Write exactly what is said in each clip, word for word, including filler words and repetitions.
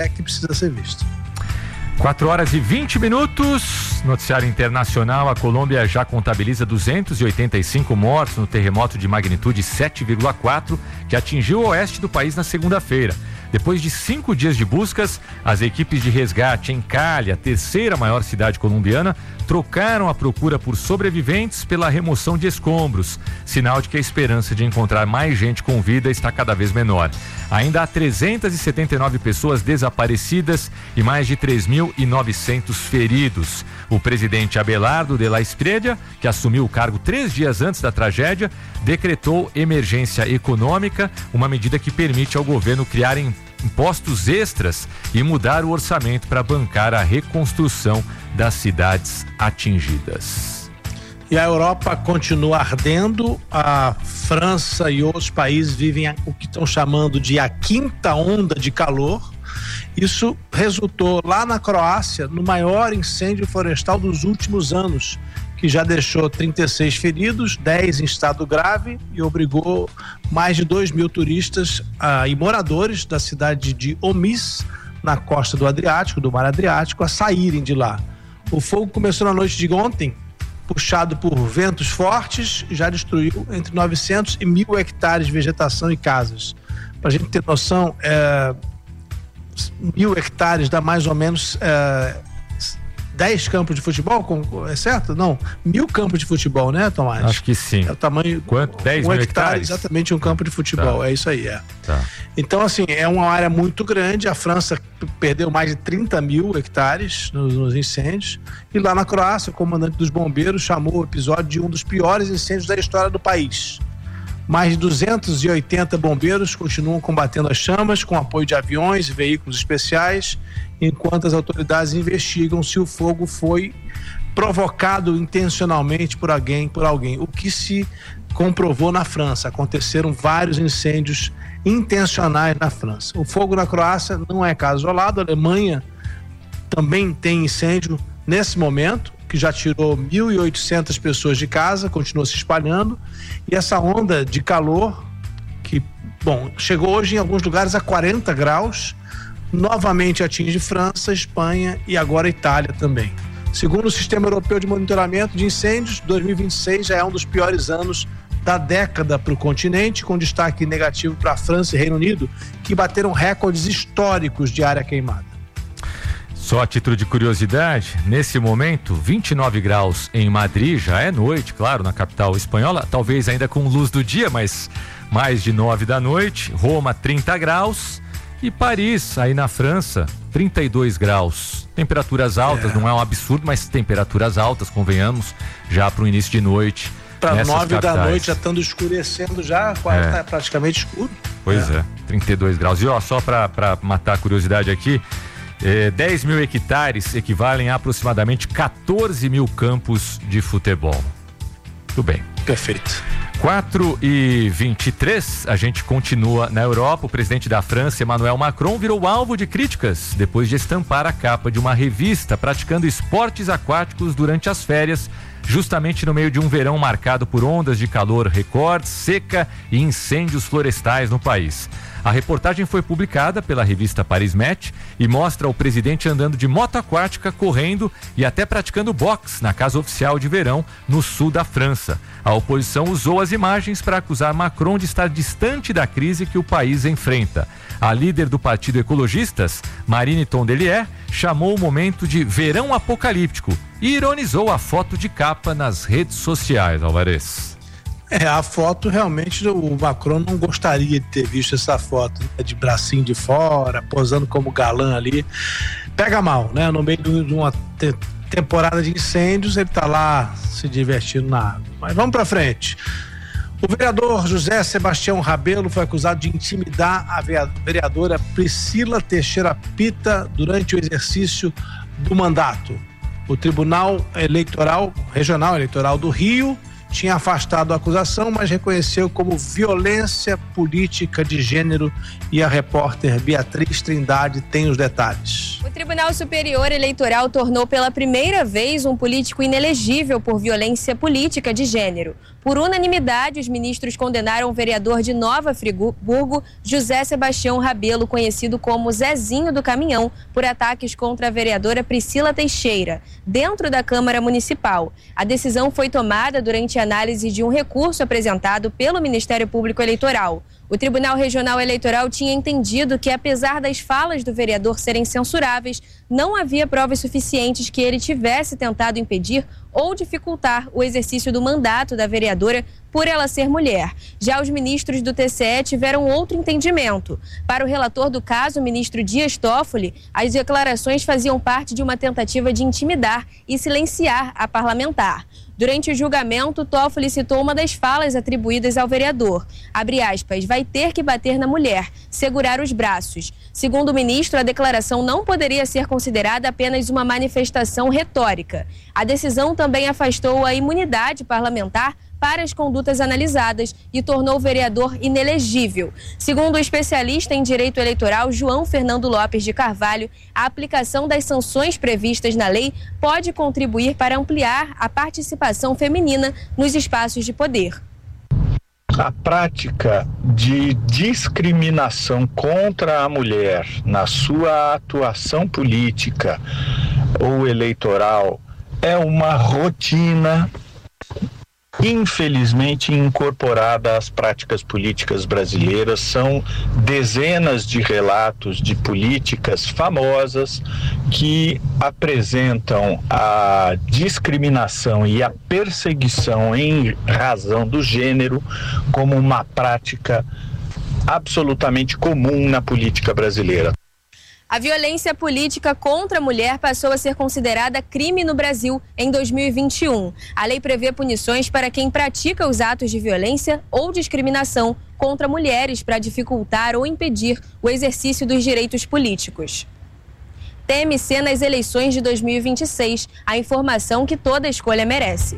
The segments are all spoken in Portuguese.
é que precisa ser visto. quatro horas e vinte minutos, noticiário internacional. A Colômbia já contabiliza duzentos e oitenta e cinco mortos no terremoto de magnitude sete vírgula quatro que atingiu o oeste do país na segunda-feira. Depois de cinco dias de buscas, as equipes de resgate em Cali, a terceira maior cidade colombiana, trocaram a procura por sobreviventes pela remoção de escombros, sinal de que a esperança de encontrar mais gente com vida está cada vez menor. Ainda há trezentas e setenta e nove pessoas desaparecidas e mais de três mil e novecentos feridos. O presidente Abelardo de la Espriella, que assumiu o cargo três dias antes da tragédia, decretou emergência econômica, uma medida que permite ao governo criar impostos extras e mudar o orçamento para bancar a reconstrução das cidades atingidas. E a Europa continua ardendo, a França e outros países vivem o que estão chamando de a quinta onda de calor. Isso resultou lá na Croácia no maior incêndio florestal dos últimos anos, que já deixou trinta e seis feridos, dez em estado grave e obrigou mais de dois mil turistas ah, e moradores da cidade de Omis, na costa do Adriático, do Mar Adriático, a saírem de lá. O fogo começou na noite de ontem, puxado por ventos fortes, já destruiu entre novecentos e mil hectares de vegetação e casas. Para a gente ter noção, é, mil hectares dá mais ou menos é, dez campos de futebol, é certo? Não, mil campos de futebol, né, Tomás? Acho que sim. É o tamanho... Quanto? dez mil hectares? Exatamente um campo de futebol, tá. É isso aí, é. Tá. Então, assim, é uma área muito grande. A França perdeu mais de trinta mil hectares nos, nos incêndios. E lá na Croácia, o comandante dos bombeiros chamou o episódio de um dos piores incêndios da história do país. Mais de duzentos e oitenta bombeiros continuam combatendo as chamas com apoio de aviões e veículos especiais, enquanto as autoridades investigam se o fogo foi provocado intencionalmente por alguém, por alguém. O que se comprovou na França. Aconteceram vários incêndios intencionais na França. O fogo na Croácia não é caso isolado. A Alemanha também tem incêndio nesse momento, que já tirou mil e oitocentas pessoas de casa, continua se espalhando. E essa onda de calor, que, bom, chegou hoje em alguns lugares a quarenta graus, novamente atinge França, Espanha e agora Itália também. Segundo o Sistema Europeu de Monitoramento de Incêndios, dois mil e vinte e seis já é um dos piores anos da década para o continente, com destaque negativo para a França e Reino Unido, que bateram recordes históricos de área queimada. Só a título de curiosidade, nesse momento, vinte e nove graus em Madrid, já é noite, claro, na capital espanhola, talvez ainda com luz do dia, mas mais de nove da noite. Roma, trinta graus. E Paris, aí na França, trinta e dois graus. Temperaturas altas, é. Não é um absurdo, mas temperaturas altas, convenhamos, já para o início de noite. Para nove da noite, já estando escurecendo, já quase é. Tá praticamente escuro. Pois é, é trinta e dois graus. E ó, só para matar a curiosidade aqui, é, dez mil hectares equivalem a aproximadamente quatorze mil campos de futebol. Tudo bem. Perfeito. quatro e vinte e três, a gente continua na Europa. O presidente da França, Emmanuel Macron, virou alvo de críticas depois de estampar a capa de uma revista praticando esportes aquáticos durante as férias, justamente no meio de um verão marcado por ondas de calor recordes, seca e incêndios florestais no país. A reportagem foi publicada pela revista Paris Match e mostra o presidente andando de moto aquática, correndo e até praticando boxe na casa oficial de verão no sul da França. A oposição usou as imagens para acusar Macron de estar distante da crise que o país enfrenta. A líder do Partido Ecologistas, Marine Tondelier, chamou o momento de verão apocalíptico e ironizou a foto de capa nas redes sociais, Alvarez. É, a foto realmente o Macron não gostaria de ter visto essa foto, né, de bracinho de fora, posando como galã ali. Pega mal, né? No meio de uma te- temporada de incêndios, ele tá lá se divertindo na água. Mas vamos pra frente. O vereador José Sebastião Rabelo foi acusado de intimidar a vereadora Priscila Teixeira Pita durante o exercício do mandato. O Tribunal Eleitoral, Regional Eleitoral do Rio tinha afastado a acusação, mas reconheceu como violência política de gênero, e a repórter Beatriz Trindade tem os detalhes. O Tribunal Superior Eleitoral tornou pela primeira vez um político inelegível por violência política de gênero. Por unanimidade, os ministros condenaram o vereador de Nova Friburgo, José Sebastião Rabelo, conhecido como Zezinho do Caminhão, por ataques contra a vereadora Priscila Teixeira, dentro da Câmara Municipal. A decisão foi tomada durante a análise de um recurso apresentado pelo Ministério Público Eleitoral. O Tribunal Regional Eleitoral tinha entendido que, apesar das falas do vereador serem censuráveis, não havia provas suficientes que ele tivesse tentado impedir ou dificultar o exercício do mandato da vereadora por ela ser mulher. Já os ministros do T C E tiveram outro entendimento. Para o relator do caso, o ministro Dias Toffoli, as declarações faziam parte de uma tentativa de intimidar e silenciar a parlamentar. Durante o julgamento, Toffoli citou uma das falas atribuídas ao vereador. Abre aspas, vai ter que bater na mulher, segurar os braços. Segundo o ministro, a declaração não poderia ser considerada apenas uma manifestação retórica. A decisão também afastou a imunidade parlamentar para as condutas analisadas e tornou o vereador inelegível. Segundo o especialista em direito eleitoral João Fernando Lopes de Carvalho, a aplicação das sanções previstas na lei pode contribuir para ampliar a participação feminina nos espaços de poder. A prática de discriminação contra a mulher na sua atuação política ou eleitoral é uma rotina infelizmente incorporada às práticas políticas brasileiras. São dezenas de relatos de políticas famosas que apresentam a discriminação e a perseguição em razão do gênero como uma prática absolutamente comum na política brasileira. A violência política contra a mulher passou a ser considerada crime no Brasil em dois mil e vinte e um. A lei prevê punições para quem pratica os atos de violência ou discriminação contra mulheres para dificultar ou impedir o exercício dos direitos políticos. T M C nas eleições de dois mil e vinte e seis, a informação que toda escolha merece.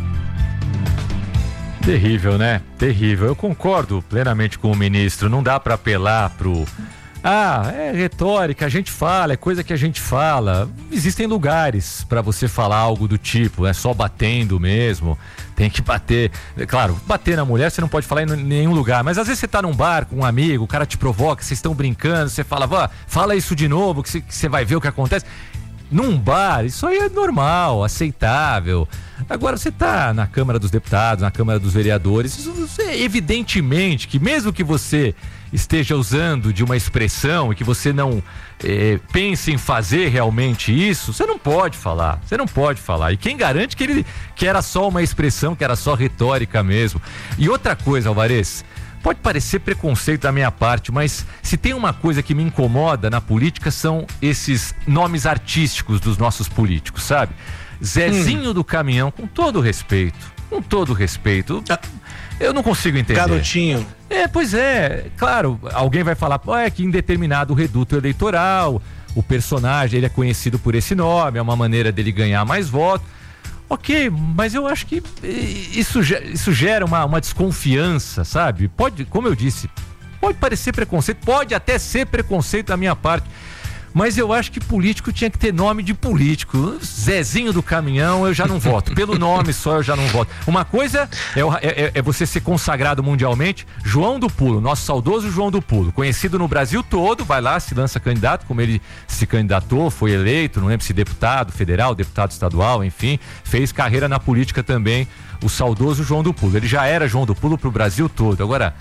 Terrível, né? Terrível. Eu concordo plenamente com o ministro. Não dá para apelar pro... Ah, é retórica, a gente fala, é coisa que a gente fala. Existem lugares para você falar algo do tipo, é só batendo mesmo, tem que bater. Claro, bater na mulher você não pode falar em nenhum lugar, mas às vezes você tá num bar com um amigo, o cara te provoca, vocês estão brincando, você fala, vá, fala isso de novo, que você, que você vai ver o que acontece. Num bar, isso aí é normal, aceitável. Agora você tá na Câmara dos Deputados, na Câmara dos Vereadores, isso é evidentemente que mesmo que você esteja usando de uma expressão e que você não eh, pense em fazer realmente isso, você não pode falar, você não pode falar. E quem garante que ele que era só uma expressão, que era só retórica mesmo. E outra coisa, Alvarez, pode parecer preconceito da minha parte, mas se tem uma coisa que me incomoda na política são esses nomes artísticos dos nossos políticos, sabe? Zezinho hum. do Caminhão, com todo respeito, com todo respeito, eu não consigo entender. Garotinho. É, pois é, claro, alguém vai falar, é que em determinado reduto eleitoral, o personagem, ele é conhecido por esse nome, é uma maneira dele ganhar mais votos. Ok, mas eu acho que isso, isso gera uma, uma desconfiança, sabe? Pode, como eu disse, pode parecer preconceito, pode até ser preconceito da minha parte, mas eu acho que político tinha que ter nome de político. Zezinho do Caminhão, eu já não voto. Pelo nome só, eu já não voto. Uma coisa é, é, é você ser consagrado mundialmente. João do Pulo, nosso saudoso João do Pulo, conhecido no Brasil todo, vai lá, se lança candidato, como ele se candidatou, foi eleito, não lembro se deputado federal, deputado estadual, enfim, fez carreira na política também, o saudoso João do Pulo. Ele já era João do Pulo pro Brasil todo. Agora,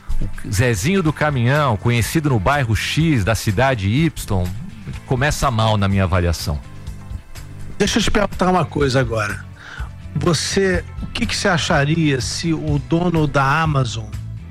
o Zezinho do Caminhão, conhecido no bairro X da cidade Y, começa mal na minha avaliação. Deixa eu te perguntar uma coisa agora. Você, o que, que você acharia se o dono da Amazon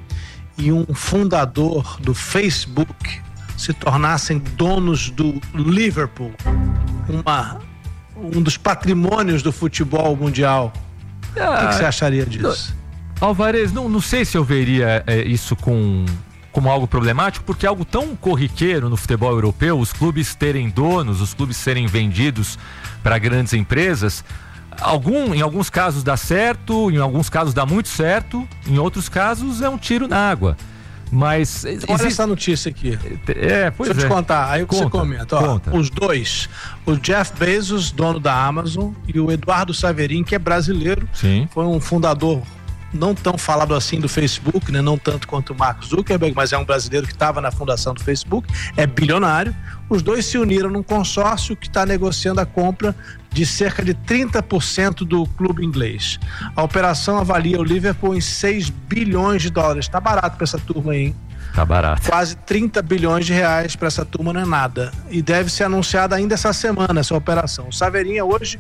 e um fundador do Facebook se tornassem donos do Liverpool, uma, um dos patrimônios do futebol mundial? Ah, o que, que você acharia disso? Alvarez, não, não sei se eu veria é, isso com, como algo problemático, porque é algo tão corriqueiro no futebol europeu, os clubes terem donos, os clubes serem vendidos para grandes empresas. algum, em alguns casos dá certo, em alguns casos dá muito certo, em outros casos é um tiro na água. Mas olha existe... essa notícia aqui. É, pois Deixa eu é. te contar, aí conta, você comenta. Ó, conta. Os dois, o Jeff Bezos, dono da Amazon, e o Eduardo Saverin, que é brasileiro, Sim. foi um fundador não tão falado assim do Facebook, né? Não tanto quanto o Mark Zuckerberg, mas é um brasileiro que estava na fundação do Facebook, é bilionário. Os dois se uniram num consórcio que está negociando a compra de cerca de trinta por cento do clube inglês. A operação avalia o Liverpool em seis bilhões de dólares. Tá barato para essa turma aí, hein? Tá barato. Quase trinta bilhões de reais para essa turma não é nada. E deve ser anunciada ainda essa semana essa operação. O Saverin é hoje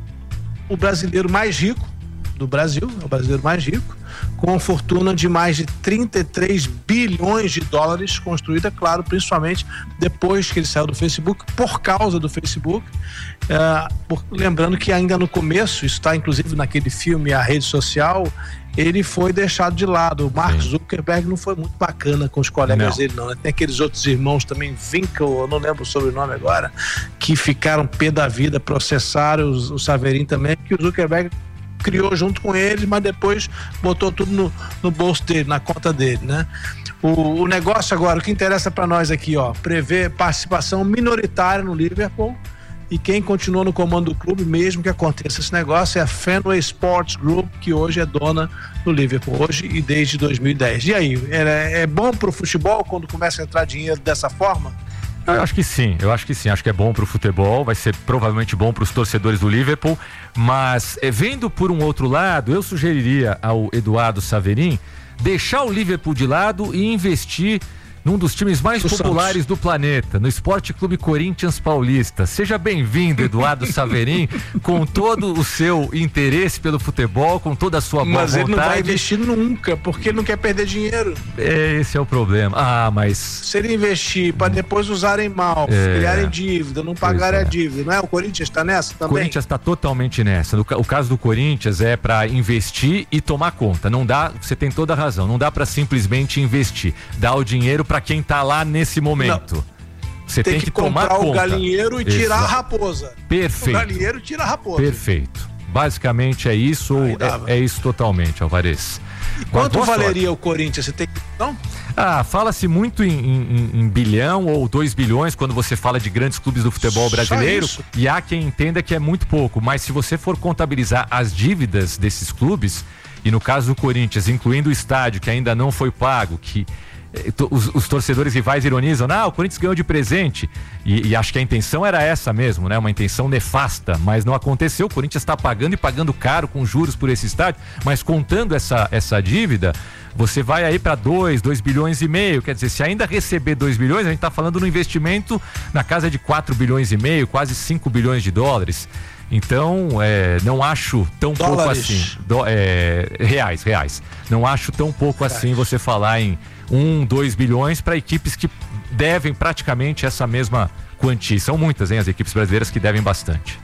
o brasileiro mais rico do Brasil, é o brasileiro mais rico, com uma fortuna de mais de trinta e três bilhões de dólares, construída, claro, principalmente depois que ele saiu do Facebook, por causa do Facebook. Uh, por, lembrando que ainda no começo, isso está inclusive naquele filme A Rede Social, ele foi deixado de lado. O Mark Zuckerberg não foi muito bacana com os colegas não. dele, não. Tem aqueles outros irmãos também, Winkle, eu não lembro o sobrenome agora, que ficaram pé da vida, processaram os, o Saverin também, que o Zuckerberg criou junto com ele, mas depois botou tudo no, no bolso dele, na conta dele, né? O, o negócio agora, o que interessa para nós aqui, ó, prevê participação minoritária no Liverpool, e quem continua no comando do clube, mesmo que aconteça esse negócio, é a Fenway Sports Group, que hoje é dona do Liverpool, hoje e desde dois mil e dez. E aí, é, é bom pro futebol quando começa a entrar dinheiro dessa forma? Eu acho que sim, eu acho que sim, acho que é bom pro futebol, vai ser provavelmente bom pros torcedores do Liverpool, mas é, vendo por um outro lado, eu sugeriria ao Eduardo Saverin deixar o Liverpool de lado e investir num dos times mais o populares Santos. do planeta, no Esporte Clube Corinthians Paulista. Seja bem-vindo, Eduardo Saverin, com todo o seu interesse pelo futebol, com toda a sua boa mas vontade. Mas ele não vai investir nunca, porque ele não quer perder dinheiro. Esse é o problema. Ah, mas... Se ele investir para depois usarem mal, é... criarem dívida, não pagarem é. a dívida, não é? O Corinthians está nessa também? O Corinthians está totalmente nessa. O caso do Corinthians é para investir e tomar conta. Não dá, você tem toda a razão, não dá para simplesmente investir. Dá o dinheiro para quem tá lá nesse momento. Não. Você tem, tem que, que tomar comprar conta. o galinheiro e Exato. tirar a raposa. Perfeito. O galinheiro tira a raposa. Perfeito. Basicamente é isso, ou é, é isso totalmente, Alvarez. E quanto valeria sorte. o Corinthians? Você tem não? Ah, fala-se muito em, em, em bilhão ou dois bilhões quando você fala de grandes clubes do futebol brasileiro, e há quem entenda que é muito pouco, mas se você for contabilizar as dívidas desses clubes, e no caso do Corinthians, incluindo o estádio que ainda não foi pago, que Os, os torcedores rivais ironizam, ah, o Corinthians ganhou de presente, e, e acho que a intenção era essa mesmo, né? Uma intenção nefasta, mas não aconteceu. O Corinthians está pagando e pagando caro com juros por esse estádio, mas contando essa, essa dívida, você vai aí para dois, dois bilhões e meio, quer dizer, se ainda receber dois bilhões, a gente está falando no investimento na casa de quatro bilhões e meio, quase cinco bilhões de dólares. Então, é, não acho tão Dólares. pouco assim, do, é, reais, reais, não acho tão pouco reais. assim você falar em um, dois bilhões para equipes que devem praticamente essa mesma quantia. São muitas, hein, as equipes brasileiras que devem bastante.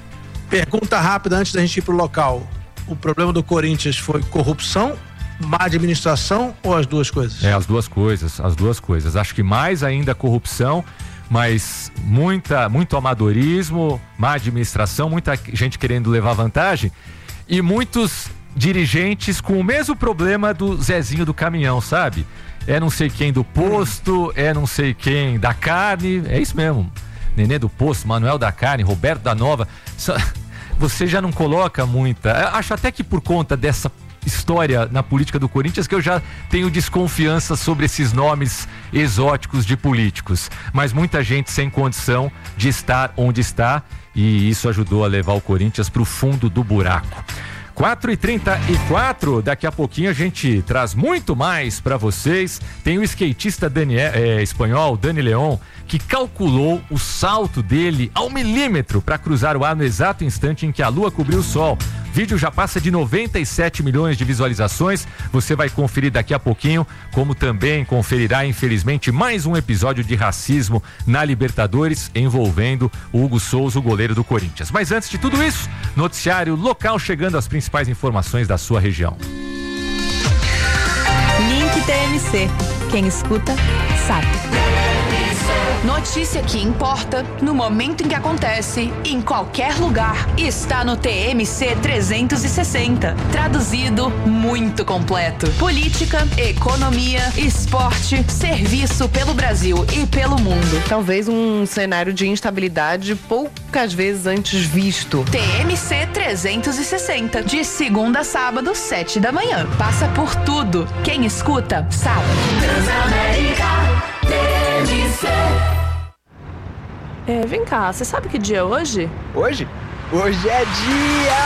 Pergunta rápida antes da gente ir pro local. O problema do Corinthians foi corrupção, má administração ou as duas coisas? É, as duas coisas, as duas coisas. Acho que mais ainda corrupção, mas muita, muito amadorismo, má administração, muita gente querendo levar vantagem e muitos dirigentes com o mesmo problema do Zezinho do caminhão, sabe? É não sei quem do posto, é não sei quem da carne, é isso mesmo. Nenê do posto, Manuel da carne, Roberto da Nova. Você já não coloca muita... Acho até que por conta dessa história na política do Corinthians que eu já tenho desconfiança sobre esses nomes exóticos de políticos. Mas muita gente sem condição de estar onde está e isso ajudou a levar o Corinthians para o fundo do buraco. quatro e trinta e quatro, daqui a pouquinho a gente traz muito mais para vocês. Tem o skatista Daniel, é, espanhol Dani Leon, que calculou o salto dele ao milímetro para cruzar o ar no exato instante em que a lua cobriu o sol. O vídeo já passa de noventa e sete milhões de visualizações. Você vai conferir daqui a pouquinho, como também conferirá, infelizmente, mais um episódio de racismo na Libertadores envolvendo o Hugo Souza, o goleiro do Corinthians. Mas antes de tudo isso, noticiário local chegando às principais informações da sua região. Link T M C. Quem escuta, sabe. Notícia que importa no momento em que acontece, em qualquer lugar. Está no T M C trezentos e sessenta. Traduzido, muito completo. Política, economia, esporte, serviço pelo Brasil e pelo mundo. Talvez um cenário de instabilidade poucas vezes antes visto. T M C trezentos e sessenta. De segunda a sábado, sete da manhã. Passa por tudo. Quem escuta, sabe. Transamérica T M C. É, vem cá, você sabe que dia é hoje? Hoje? Hoje é dia